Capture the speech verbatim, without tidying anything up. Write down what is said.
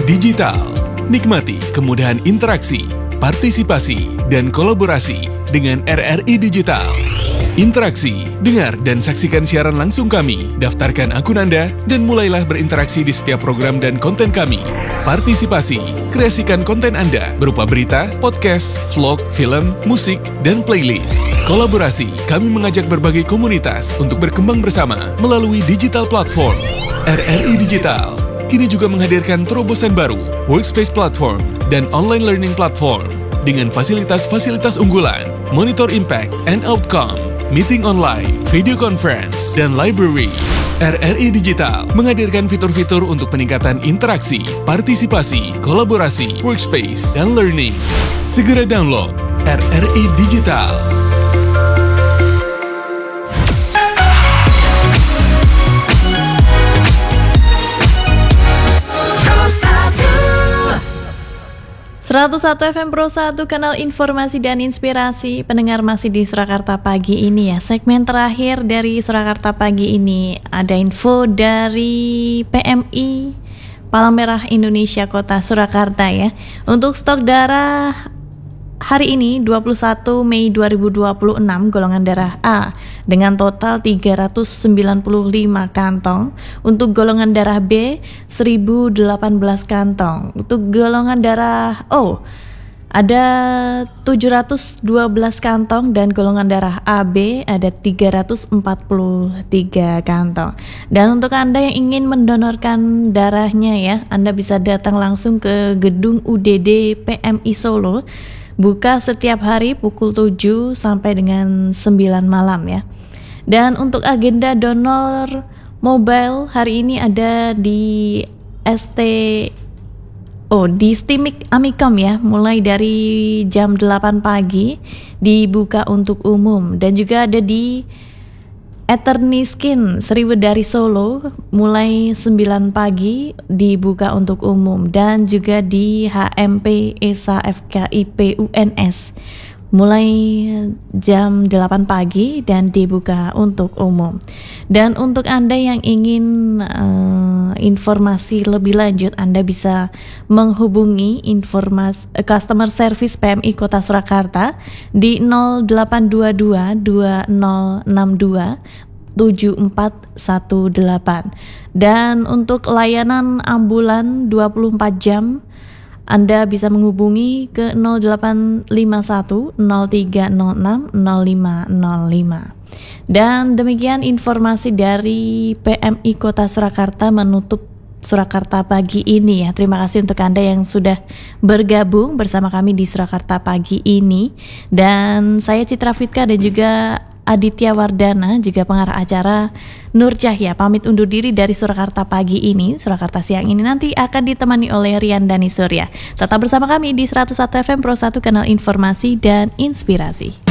Digital. Nikmati kemudahan interaksi, partisipasi, dan kolaborasi dengan R R I Digital. Interaksi, dengar dan saksikan siaran langsung kami, daftarkan akun Anda, dan mulailah berinteraksi di setiap program dan konten kami. Partisipasi, kreasikan konten Anda berupa berita, podcast, vlog, film, musik, dan playlist. Kolaborasi, kami mengajak berbagai komunitas untuk berkembang bersama melalui digital platform. R R I Digital kini juga menghadirkan terobosan baru, workspace platform, dan online learning platform dengan fasilitas-fasilitas unggulan, monitor impact and outcome, meeting online, video conference, dan library. R R I Digital menghadirkan fitur-fitur untuk peningkatan interaksi, partisipasi, kolaborasi, workspace, dan learning. Segera download R R I Digital. seratus satu F M Pro satu, kanal informasi dan inspirasi. Pendengar masih di Surakarta Pagi ini ya. Segmen terakhir dari Surakarta Pagi ini ada info dari P M I Palang Merah Indonesia Kota Surakarta ya. Untuk stok darah hari ini dua puluh satu Mei dua ribu dua puluh enam, golongan darah A dengan total tiga ratus sembilan puluh lima kantong. Untuk golongan darah B seribu delapan belas kantong. Untuk golongan darah O ada tujuh ratus dua belas kantong dan golongan darah A B ada tiga ratus empat puluh tiga kantong. Dan untuk Anda yang ingin mendonorkan darahnya ya, Anda bisa datang langsung ke gedung U D D P M I Solo. Buka setiap hari pukul tujuh sampai dengan sembilan malam ya. Dan untuk agenda donor mobile hari ini ada di S T Oh, di Stimik Amikom ya, mulai dari jam delapan pagi dibuka untuk umum, dan juga ada di Eterniskin Sriwedari Solo mulai sembilan pagi dibuka untuk umum, dan juga di H M P Esa F K I P U N S mulai jam delapan pagi dan dibuka untuk umum. Dan untuk Anda yang ingin uh, informasi lebih lanjut, Anda bisa menghubungi informasi uh, customer service P M I Kota Surakarta di nol delapan dua dua dua nol enam dua tujuh empat satu delapan. Dan untuk layanan ambulan dua puluh empat jam, Anda bisa menghubungi ke nol delapan lima satu nol tiga nol enam nol lima nol lima. Dan demikian informasi dari P M I Kota Surakarta menutup Surakarta Pagi ini ya. Terima kasih untuk Anda yang sudah bergabung bersama kami di Surakarta Pagi ini. Dan saya Citra Fitka dan juga Aditya Wardana, juga pengarah acara Nur Cahya, pamit undur diri dari Surakarta Pagi ini. Surakarta Siang ini nanti akan ditemani oleh Rian Dani Surya. Tetap bersama kami di seratus satu F M Pro satu, kanal informasi dan inspirasi.